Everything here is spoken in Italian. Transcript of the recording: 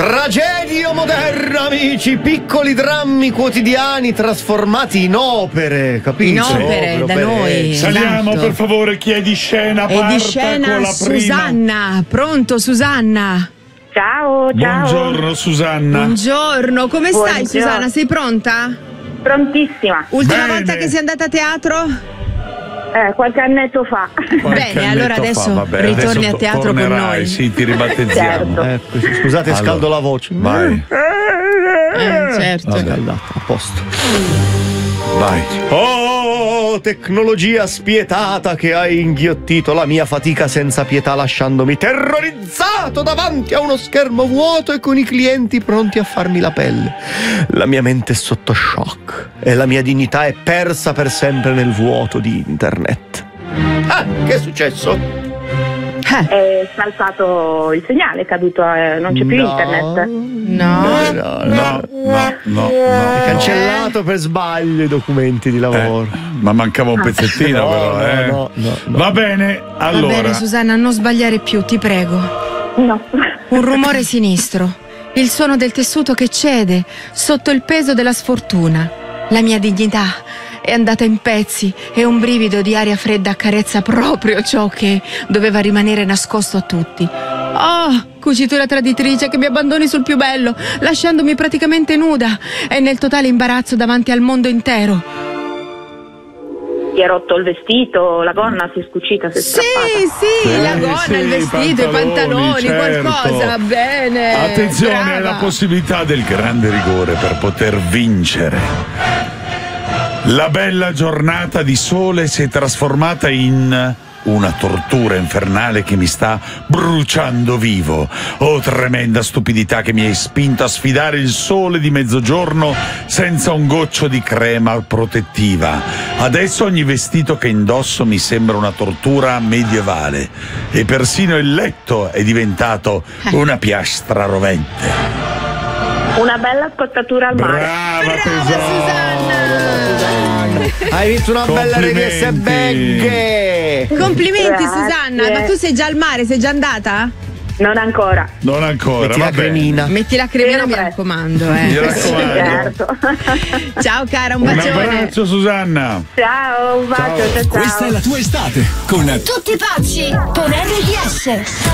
Tragedia moderna, amici, piccoli drammi quotidiani trasformati in opere, capito? In opere, da noi. Saliamo, esatto. per favore, chi è di scena? È di scena con la Susanna. Pronto, Susanna? Ciao. Buongiorno, Susanna. Buongiorno, come stai, Buongiorno. Susanna? Sei pronta? Prontissima. Ultima Bene. volta che sei andata a teatro? Qualche annetto fa. Bene, allora adesso ritorni a teatro con noi. Sì, ti ribattezziamo. Certo. Scusate, Allora, scaldo la voce. Vai, Certo. Scaldata, a posto. vai. Oh, tecnologia spietata che hai inghiottito la mia fatica senza pietà, lasciandomi terrorizzato davanti a uno schermo vuoto e con i clienti pronti a farmi la pelle. La mia mente è sotto shock e la mia dignità è persa per sempre nel vuoto di internet. Ah, che è successo? È saltato il segnale, è caduto, non c'è più internet. No. No. Hai cancellato per sbaglio i documenti di lavoro. Ma mancava un pezzettino, però. No. Va bene, Va allora. bene, Susanna, non sbagliare più, ti prego. No. Un rumore sinistro, il suono del tessuto che cede sotto il peso della sfortuna. La mia dignità è andata in pezzi e un brivido di aria fredda accarezza proprio ciò che doveva rimanere nascosto a tutti. Oh, cucitura traditrice che mi abbandoni sul più bello, lasciandomi praticamente nuda e nel totale imbarazzo davanti al mondo intero. Ti è rotto il vestito, la gonna si è scucita, si è strappata. Sì, la gonna, sì, il vestito, i pantaloni, certo. qualcosa, bene. Attenzione brava. alla possibilità del grande rigore per poter vincere. La bella giornata di sole si è trasformata in una tortura infernale che mi sta bruciando vivo. Oh, tremenda stupidità che mi hai spinto a sfidare il sole di mezzogiorno senza un goccio di crema protettiva. Adesso ogni vestito che indosso mi sembra una tortura medievale e persino il letto è diventato una piastra rovente. Una bella scottatura al mare. Brava Susanna! Hai vinto una bella RDS bag. Complimenti, Grazie. Susanna, ma tu sei già al mare, sei già andata? Non ancora. Non ancora, Metti va la bene. cremina. Metti la cremina, Spero mi presto. raccomando. Mi raccomando. Certo. Ciao cara, un Un bacione. abbraccio, Susanna. Ciao, un bacio, ciao. Questa è la tua estate con Tutti pazzi con RDS.